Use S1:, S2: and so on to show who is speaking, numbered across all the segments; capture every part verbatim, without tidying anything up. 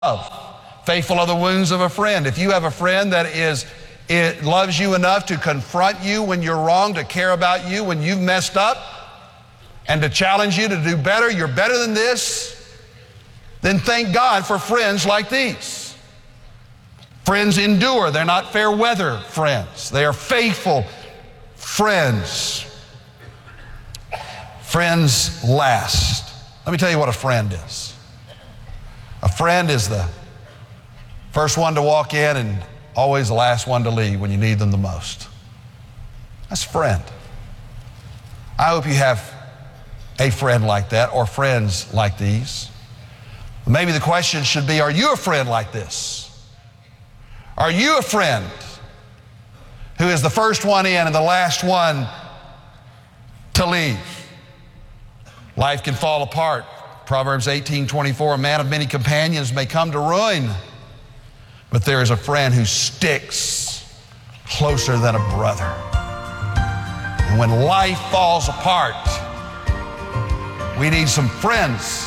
S1: Faithful are the wounds of a friend. If you have a friend that is, it loves you enough to confront you when you're wrong, to care about you when you've messed up, and to challenge you to do better, you're better than this, then thank God for friends like these. Friends endure. They're not fair weather friends. They are faithful friends. Friends last. Let me tell you what a friend is. A friend is the first one to walk in and always the last one to leave when you need them the most. That's a friend. I hope you have a friend like that or friends like these. Maybe the question should be, are you a friend like this? Are you a friend who is the first one in and the last one to leave? Life can fall apart. Proverbs eighteen twenty-four, a man of many companions may come to ruin, but there is a friend who sticks closer than a brother. And when life falls apart, we need some friends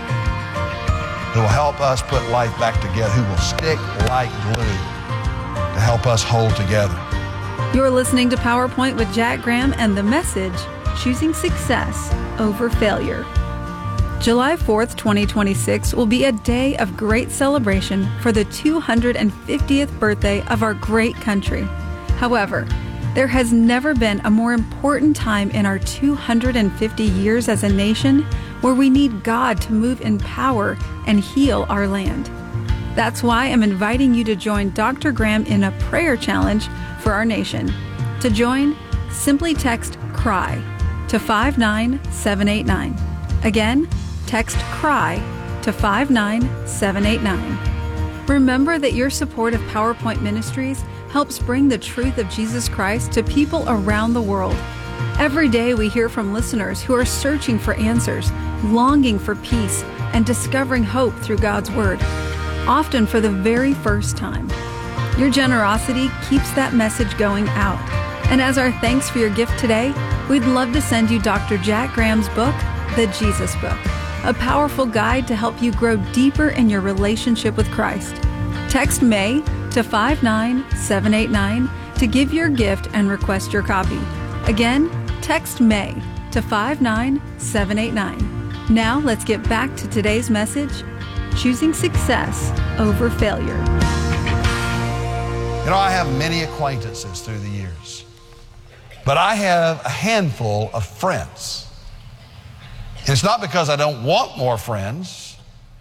S1: who will help us put life back together, who will stick like glue to help us hold together.
S2: You're listening to PowerPoint with Jack Graham and the message, Choosing Success Over Failure. July fourth, twenty twenty-six will be a day of great celebration for the two hundred fiftieth birthday of our great country. However, there has never been a more important time in our two hundred fifty years as a nation where we need God to move in power and heal our land. That's why I'm inviting you to join Doctor Graham in a prayer challenge for our nation. To join, simply text CRY to five nine seven eight nine. Again, text CRY to five nine seven eight nine. Remember that your support of PowerPoint Ministries helps bring the truth of Jesus Christ to people around the world. Every day we hear from listeners who are searching for answers, longing for peace, and discovering hope through God's Word, often for the very first time. Your generosity keeps that message going out. And as our thanks for your gift today, we'd love to send you Doctor Jack Graham's book, The Jesus Book, a powerful guide to help you grow deeper in your relationship with Christ. Text May to five nine seven eight nine to give your gift and request your copy. Again, text May to five nine seven eight nine. Now let's get back to today's message, Choosing Success Over Failure.
S1: You know, I have many acquaintances through the years, but I have a handful of friends. It's not because I don't want more friends,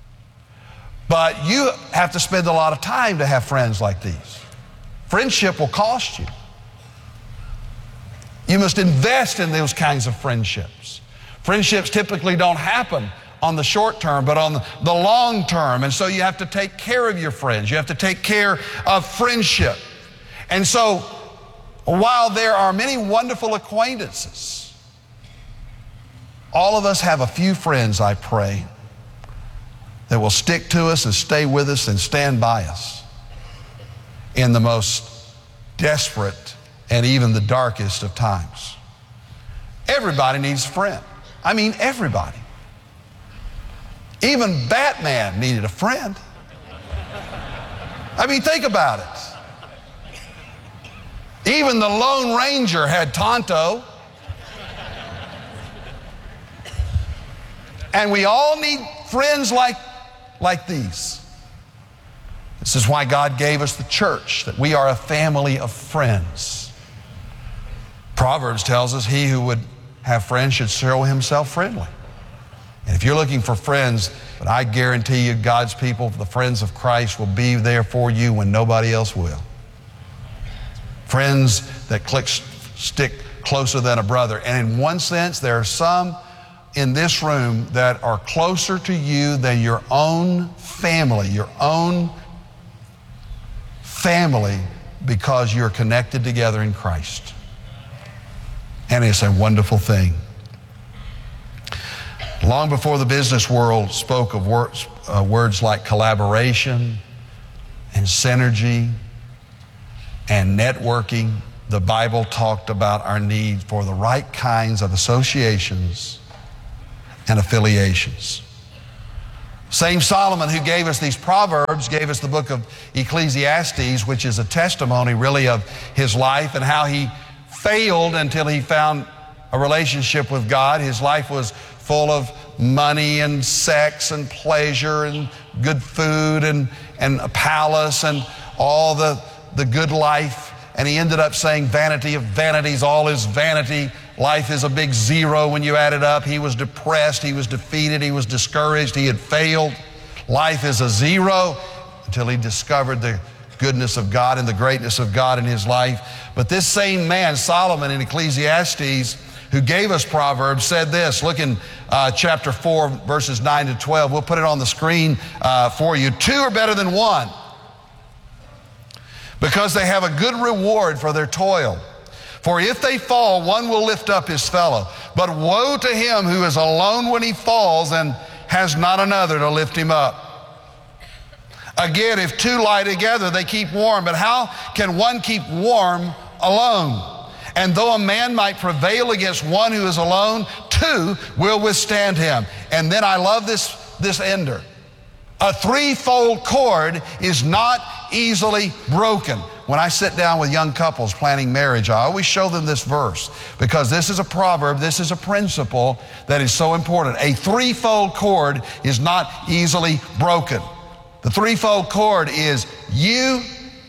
S1: but you have to spend a lot of time to have friends like these. Friendship will cost you. You must invest in those kinds of friendships. Friendships typically don't happen on the short term, but on the long term. And so you have to take care of your friends. You have to take care of friendship. And so while there are many wonderful acquaintances, all of us have a few friends, I pray, that will stick to us and stay with us and stand by us in the most desperate and even the darkest of times. Everybody needs a friend. I mean, everybody. Even Batman needed a friend. I mean, think about it. Even the Lone Ranger had Tonto. And we all need friends like, like these. This is why God gave us the church, that we are a family of friends. Proverbs tells us he who would have friends should show himself friendly. And if you're looking for friends, but I guarantee you God's people, the friends of Christ, will be there for you when nobody else will. Friends that click, stick closer than a brother. And in one sense, there are some in this room that are closer to you than your own family, your own family, because you're connected together in Christ. And it's a wonderful thing. Long before the business world spoke of words, uh, words like collaboration and synergy and networking, the Bible talked about our need for the right kinds of associations and affiliations. Same Solomon who gave us these Proverbs gave us the book of Ecclesiastes, which is a testimony really of his life and how he failed until he found a relationship with God. His life was full of money and sex and pleasure and good food and, and a palace and all the, the good life. And he ended up saying, vanity of vanities, all is vanity. Life is a big zero when you add it up. He was depressed, he was defeated, he was discouraged, he had failed. Life is a zero until he discovered the goodness of God and the greatness of God in his life. But this same man, Solomon in Ecclesiastes, who gave us Proverbs, said this. Look in uh, chapter four, verses nine to twelve. We'll put it on the screen uh, for you. Two are better than one, because they have a good reward for their toil. For if they fall, one will lift up his fellow. But woe to him who is alone when he falls and has not another to lift him up. Again, if two lie together, they keep warm. But how can one keep warm alone? And though a man might prevail against one who is alone, two will withstand him. And then I love this, this ender. A threefold cord is not easily broken. When I sit down with young couples planning marriage, I always show them this verse, because this is a proverb, this is a principle that is so important. A threefold cord is not easily broken. The threefold cord is you,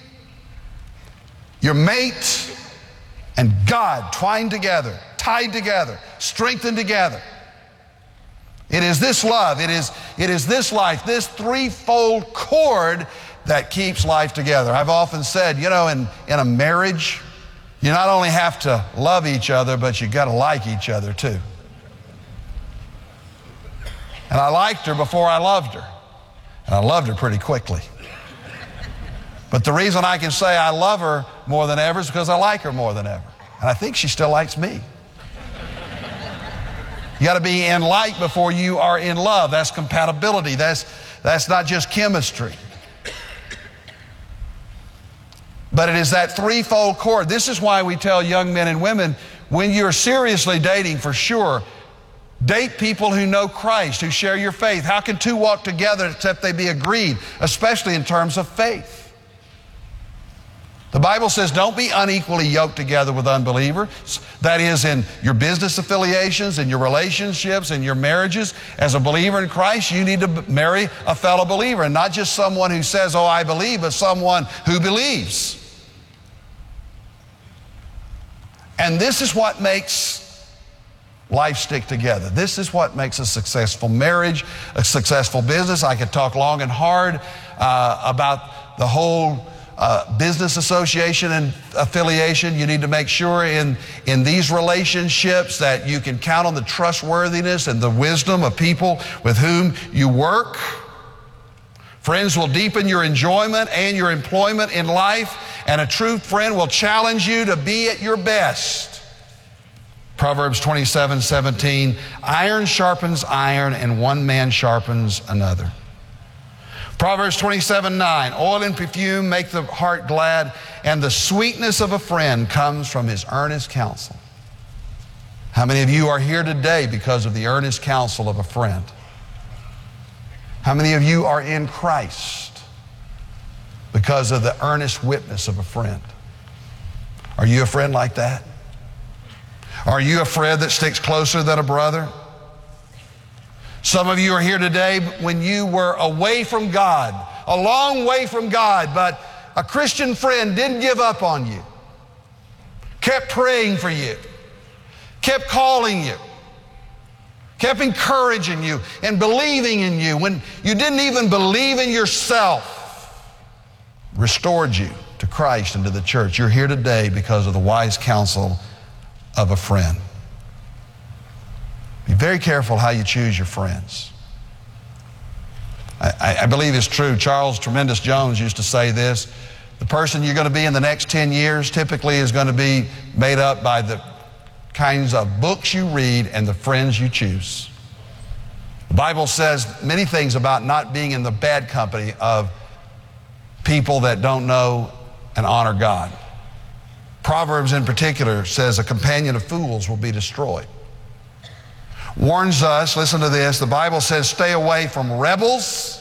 S1: your mate, and God twined together, tied together, strengthened together. It is this love, it is, it is this life, this threefold cord that keeps life together. I've often said, you know, in, in a marriage, you not only have to love each other, but you got to like each other too. And I liked her before I loved her. And I loved her pretty quickly. But the reason I can say I love her more than ever is because I like her more than ever. And I think she still likes me. You got to be in like before you are in love. That's compatibility. That's, that's not just chemistry. But it is that threefold cord. This is why we tell young men and women, when you're seriously dating, for sure, date people who know Christ, who share your faith. How can two walk together except they be agreed, especially in terms of faith? The Bible says don't be unequally yoked together with unbelievers. That is, in your business affiliations, in your relationships, in your marriages. As a believer in Christ, you need to marry a fellow believer, and not just someone who says, oh, I believe, but someone who believes. And this is what makes life stick together. This is what makes a successful marriage, a successful business. I could talk long and hard uh, about the whole uh, business association and affiliation. You need to make sure in, in these relationships that you can count on the trustworthiness and the wisdom of people with whom you work. Friends will deepen your enjoyment and your employment in life, and a true friend will challenge you to be at your best. Proverbs twenty-seven seventeen, iron sharpens iron and one man sharpens another. Proverbs twenty-seven nine, oil and perfume make the heart glad, and the sweetness of a friend comes from his earnest counsel. How many of you are here today because of the earnest counsel of a friend? How many of you are in Christ because of the earnest witness of a friend? Are you a friend like that? Are you a friend that sticks closer than a brother? Some of you are here today when you were away from God, a long way from God, but a Christian friend didn't give up on you, kept praying for you, kept calling you, kept encouraging you and believing in you when you didn't even believe in yourself, restored you to Christ and to the church. You're here today because of the wise counsel of a friend. Be very careful how you choose your friends. I, I believe it's true. Charles Tremendous Jones used to say this: the person you're going to be in the next ten years typically is going to be made up by the kinds of books you read and the friends you choose. The Bible says many things about not being in the bad company of people that don't know and honor God. Proverbs in particular says a companion of fools will be destroyed. warns us, listen to this, the Bible says stay away from rebels,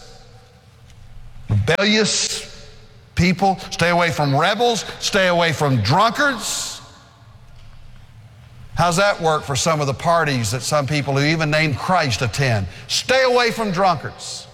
S1: rebellious people, stay away from rebels, stay away from drunkards. How's that work for some of the parties that some people who even named Christ attend? Stay away from drunkards.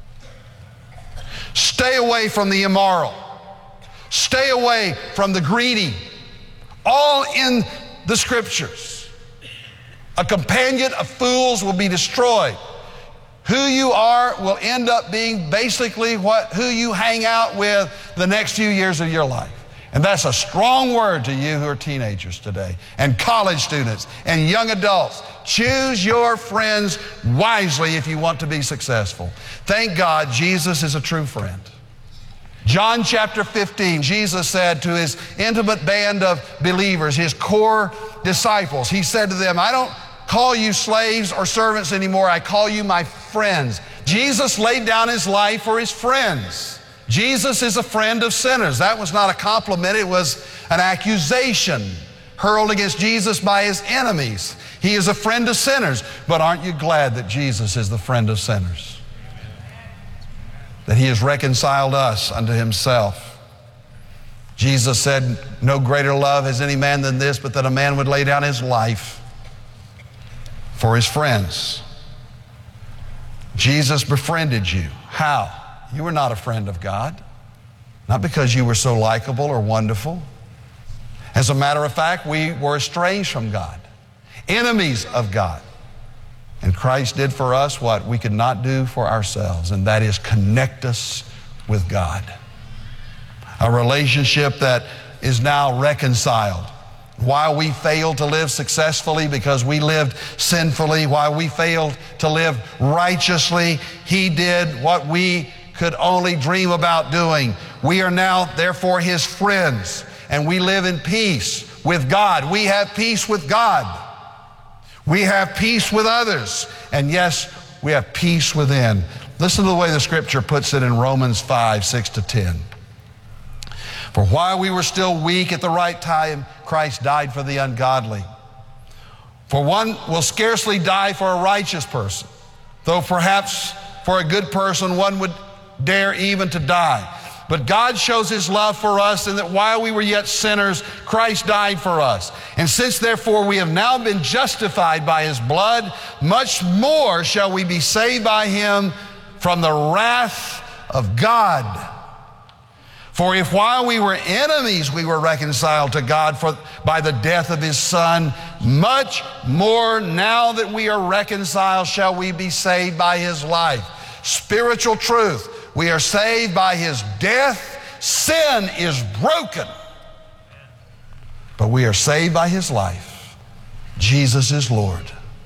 S1: Stay away from the immoral. Stay away from the greedy. All in the Scriptures. A companion of fools will be destroyed. Who you are will end up being basically what who you hang out with the next few years of your life. And that's a strong word to you who are teenagers today, and college students, and young adults. Choose your friends wisely if you want to be successful. Thank God Jesus is a true friend. John chapter fifteen, Jesus said to his intimate band of believers, his core disciples, he said to them, I don't call you slaves or servants anymore, I call you my friends. Jesus laid down his life for his friends. Jesus is a friend of sinners. That was not a compliment, it was an accusation hurled against Jesus by his enemies. He is a friend of sinners. But aren't you glad that Jesus is the friend of sinners? That he has reconciled us unto himself. Jesus said, no greater love has any man than this, but that a man would lay down his life for his friends. Jesus befriended you. How? You were not a friend of God, not because you were so likable or wonderful. As a matter of fact, we were estranged from God, enemies of God. And Christ did for us what we could not do for ourselves, and that is connect us with God. A relationship that is now reconciled. Why we failed to live successfully because we lived sinfully, why we failed to live righteously, he did what we could only dream about doing. We are now, therefore, his friends, and we live in peace with God. We have peace with God. We have peace with others. And yes, we have peace within. Listen to the way the Scripture puts it in Romans five, six to ten. For while we were still weak at the right time, Christ died for the ungodly. For one will scarcely die for a righteous person, though perhaps for a good person one would dare even to die. But God shows his love for us in that while we were yet sinners, Christ died for us. And since therefore we have now been justified by his blood, much more shall we be saved by him from the wrath of God. For if while we were enemies we were reconciled to God for, by the death of his Son, much more now that we are reconciled shall we be saved by his life. Spiritual truth. We are saved by his death. Sin is broken. But we are saved by his life. Jesus is Lord.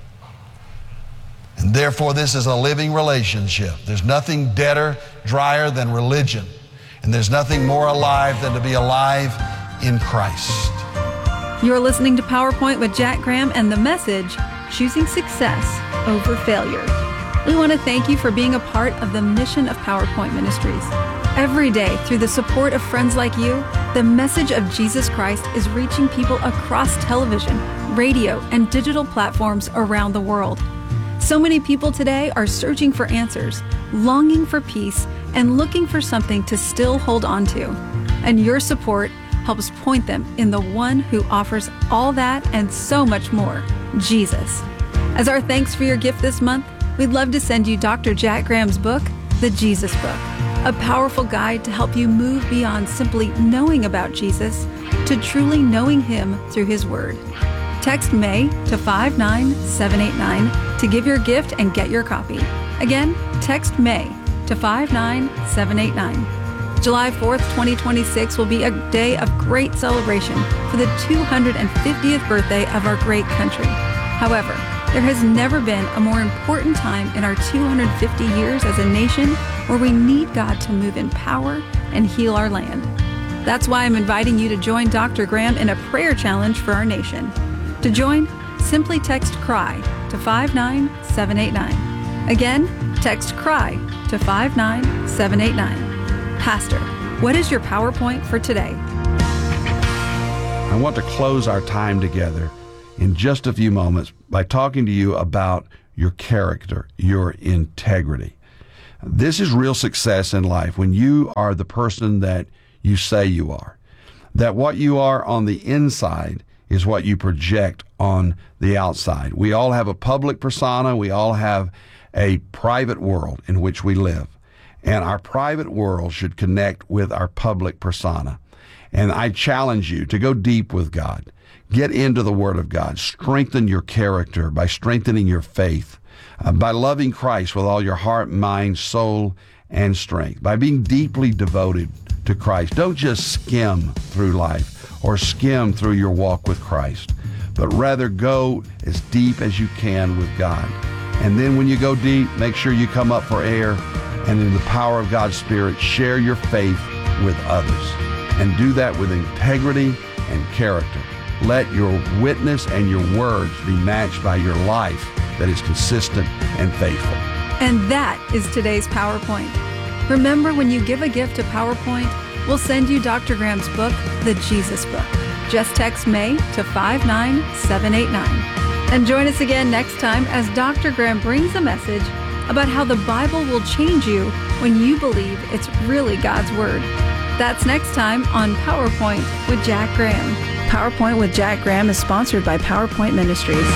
S1: And therefore this is a living relationship. There's nothing deader, drier than religion. And there's nothing more alive than to be alive in Christ.
S2: You're listening to PowerPoint with Jack Graham and the message, Choosing Success Over Failure. We want to thank you for being a part of the mission of PowerPoint Ministries. Every day, through the support of friends like you, the message of Jesus Christ is reaching people across television, radio, and digital platforms around the world. So many people today are searching for answers, longing for peace, and looking for something to still hold on to. And your support helps point them in the one who offers all that and so much more, Jesus. As our thanks for your gift this month, we'd love to send you Doctor Jack Graham's book, The Jesus Book, a powerful guide to help you move beyond simply knowing about Jesus to truly knowing him through his word. Text May to five nine seven eight nine to give your gift and get your copy. Again, text May to five nine seven eight nine. July fourth, twenty twenty-six will be a day of great celebration for the two hundred fiftieth birthday of our great country. However, there has never been a more important time in our two hundred fifty years as a nation where we need God to move in power and heal our land. That's why I'm inviting you to join Doctor Graham in a prayer challenge for our nation. To join, simply text CRY to five nine seven eight nine. Again, text CRY to five nine seven eight nine. Pastor, what is your PowerPoint for today?
S3: I want to close our time together
S1: in just a few moments by talking to you about your character, your integrity. This is real success in life when you are the person that you say you are. That what you are on the inside is what you project on the outside. We all have a public persona. We all have a private world in which we live. And our private world should connect with our public persona. And I challenge you to go deep with God. Get into the Word of God. Strengthen your character by strengthening your faith, uh, by loving Christ with all your heart, mind, soul, and strength, by being deeply devoted to Christ. Don't just skim through life or skim through your walk with Christ, but rather go as deep as you can with God. And then when you go deep, make sure you come up for air, and in the power of God's Spirit, share your faith with others. And do that with integrity and character. Let your witness and your words be matched by your life that is consistent and faithful.
S2: And that is today's PowerPoint. Remember, when you give a gift to PowerPoint, we'll send you Doctor Graham's book, The Jesus Book. Just text May to five nine seven eight nine. And join us again next time as Doctor Graham brings a message about how the Bible will change you when you believe it's really God's Word. That's next time on PowerPoint with Jack Graham. PowerPoint with Jack Graham is sponsored by PowerPoint Ministries.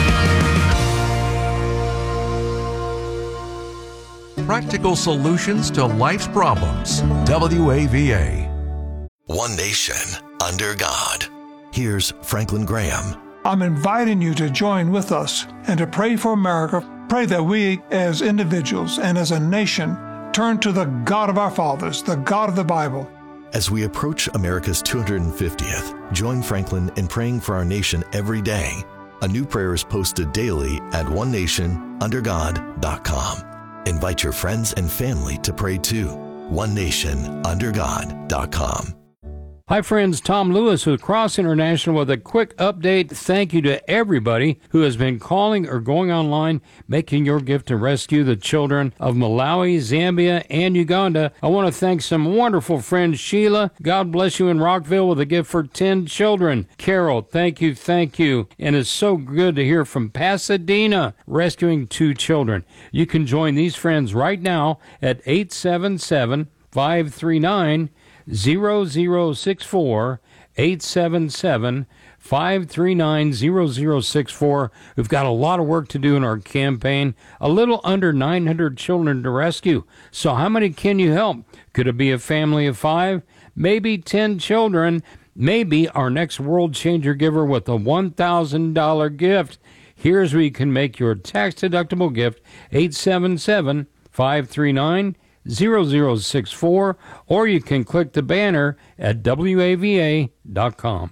S3: Practical solutions to life's problems. W A V A.
S4: One nation under God. Here's Franklin Graham.
S5: I'm inviting you to join with us and to pray for America. Pray that we as individuals and as a nation turn to the God of our fathers, the God of the Bible.
S4: As we approach America's two hundred fiftieth, join Franklin in praying for our nation every day. A new prayer is posted daily at one nation under god dot com. Invite your friends and family to pray too. one nation under god dot com.
S6: Hi friends, Tom Lewis with Cross International with a quick update. Thank you to everybody who has been calling or going online, making your gift to rescue the children of Malawi, Zambia, and Uganda. I want to thank some wonderful friends. Sheila, God bless you in Rockville with a gift for ten children. Carol, thank you, thank you. And it's so good to hear from Pasadena, rescuing two children. You can join these friends right now at eight seven seven, five three nine, zero zero six four, eight seven seven, five three nine, zero zero six four. We've got a lot of work to do in our campaign. A little under nine hundred children to rescue. So how many can you help? Could it be a family of five? Maybe ten children. Maybe our next World Changer giver with a one thousand dollars gift. Here's where you can make your tax-deductible gift, eight seven seven, five three nine, zero zero six four, or you can click the banner at W A V A dot com.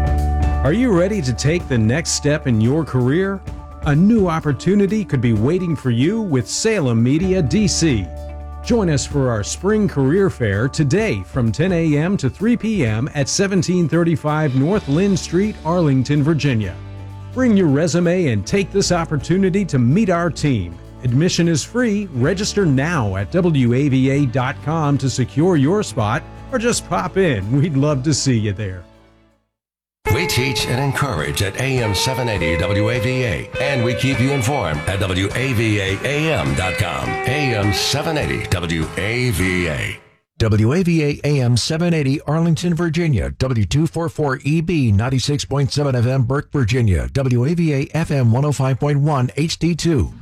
S7: Are you ready to take the next step in your career? A new opportunity could be waiting for you with Salem Media D C. Join us for our Spring Career Fair today from ten a.m. to three p.m. at seventeen thirty-five North Lynn Street, Arlington, Virginia. Bring your resume and take this opportunity to meet our team. Admission is free. Register now at W A V A dot com to secure your spot, or just pop in. We'd love to see you there.
S8: We teach and encourage at A M seven eighty W A V A, and we keep you informed at W A V A A M dot com. A M seven eighty W A V A.
S3: W A V A A M seven eighty Arlington, Virginia. W two forty-four E B ninety-six point seven F M Burke, Virginia. W A V A F M one oh five point one H D two.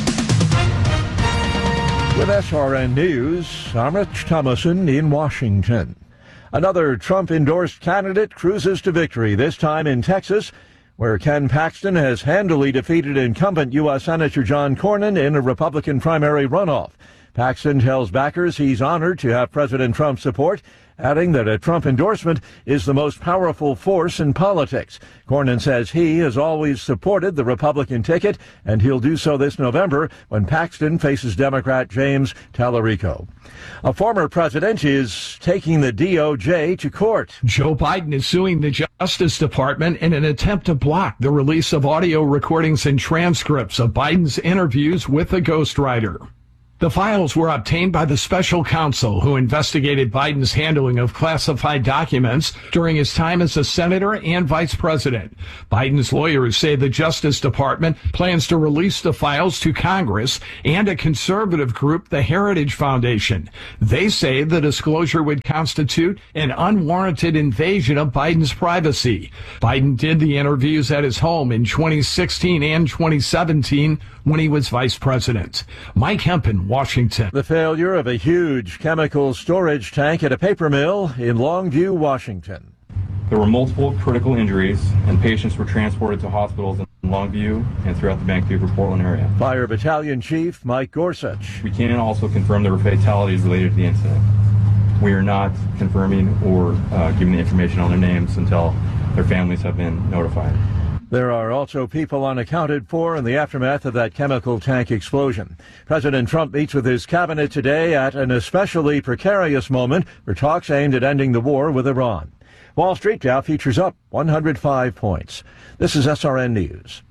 S9: With S R N News, I'm Rich Thomason in Washington. Another Trump-endorsed candidate cruises to victory, this time in Texas, where Ken Paxton has handily defeated incumbent U S Senator John Cornyn in a Republican primary runoff. Paxton tells backers he's honored to have President Trump's support, adding that a Trump endorsement is the most powerful force in politics. Cornyn says he has always supported the Republican ticket, and he'll do so this November when Paxton faces Democrat James Tallarico. A former president is taking the D O J to court.
S10: Joe Biden is suing the Justice Department in an attempt to block the release of audio recordings and transcripts of Biden's interviews with a ghostwriter. The files were obtained by the special counsel who investigated Biden's handling of classified documents during his time as a senator and vice president. Biden's lawyers say the Justice Department plans to release the files to Congress and a conservative group, the Heritage Foundation. They say the disclosure would constitute an unwarranted invasion of Biden's privacy. Biden did the interviews at his home in twenty sixteen and twenty seventeen when he was vice president. Mike Hempen, Washington.
S9: The failure of a huge chemical storage tank at a paper mill in Longview, Washington.
S11: There were multiple critical injuries, and patients were transported to hospitals in Longview and throughout the Vancouver, Portland area.
S9: Fire Battalion Chief Mike Gorsuch.
S11: We can also confirm there were fatalities related to the incident. We are not confirming or uh, giving the information on their names until their families have been notified.
S9: There are also people unaccounted for in the aftermath of that chemical tank explosion. President Trump meets with his cabinet today at an especially precarious moment for talks aimed at ending the war with Iran. Wall Street Dow features up one hundred five points. This is S R N News.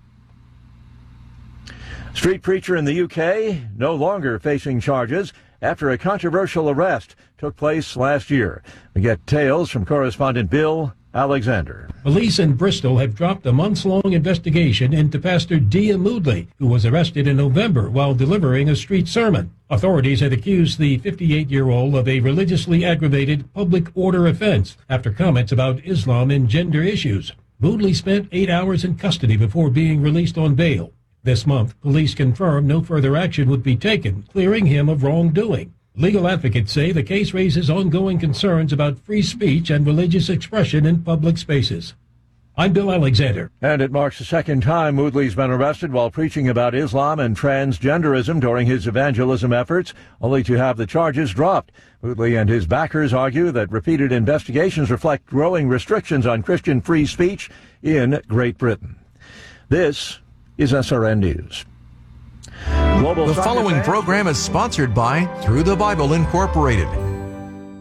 S9: Street preacher in the U K no longer facing charges after a controversial arrest took place last year. We get tales from correspondent Bill Alexander.
S12: Police in Bristol have dropped a months-long investigation into Pastor Dia Moodley, who was arrested in November while delivering a street sermon. Authorities had accused the fifty-eight-year-old of a religiously aggravated public order offense after comments about Islam and gender issues. Moodley spent eight hours in custody before being released on bail. This month, police confirmed no further action would be taken, clearing him of wrongdoing. Legal advocates say the case raises ongoing concerns about free speech and religious expression in public spaces. I'm Bill Alexander.
S9: And it marks the second time Moodley's been arrested while preaching about Islam and transgenderism during his evangelism efforts, only to have the charges dropped. Moodley and his backers argue that repeated investigations reflect growing restrictions on Christian free speech in Great Britain. This is S R N News. Global
S13: the following program is sponsored by Through the Bible Incorporated.